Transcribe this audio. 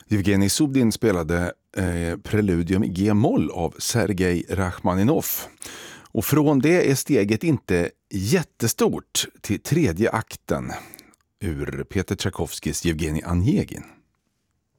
Evgenij Subdin spelade Preludium i G-moll av Sergej Rachmaninov. Och från det är steget inte jättestort till tredje akten ur Peter Tchaikovskys Evgenij Onegin.